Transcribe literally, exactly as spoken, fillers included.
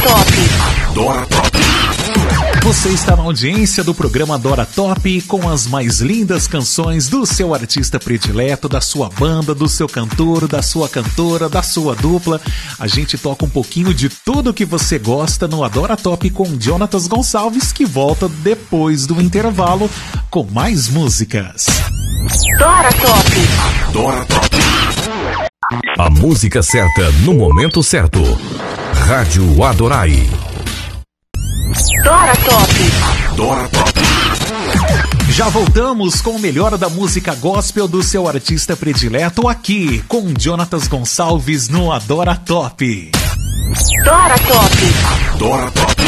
Top. Dora Top. Você está na audiência do programa Dora Top com as mais lindas canções do seu artista predileto, da sua banda, do seu cantor, da sua cantora, da sua dupla. A gente toca um pouquinho de tudo que você gosta no Adora Top com Jonatas Gonçalves, que volta depois do intervalo com mais músicas. Dora Top. Dora Top. A música certa no momento certo. Rádio Adorai. Dora Top. Dora Top. Já voltamos com o melhor da música gospel do seu artista predileto aqui com Jonatas Gonçalves no Adora Top. Dora Top. Dora Top.